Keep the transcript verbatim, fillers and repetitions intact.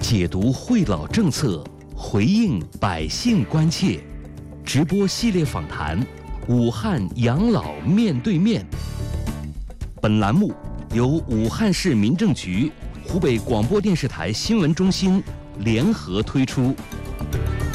解读惠老政策，回应百姓关切。直播系列访谈《武汉养老面对面》。本栏目由武汉市民政局、湖北广播电视台新闻中心联合推出。